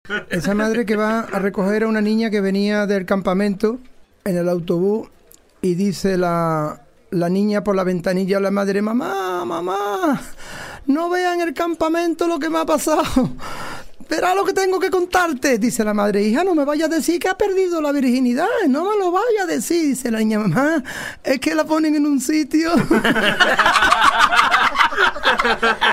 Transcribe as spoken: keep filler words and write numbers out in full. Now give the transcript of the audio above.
Esa madre que va a recoger a una niña que venía del campamento en el autobús y dice la, la niña por la ventanilla a la madre: mamá, mamá, no vean el campamento lo que me ha pasado. Verá lo que tengo que contarte. Dice la madre: hija, no me vayas a decir que ha perdido la virginidad, no me lo vayas a decir. Dice la niña: mamá, es que la ponen en un sitio.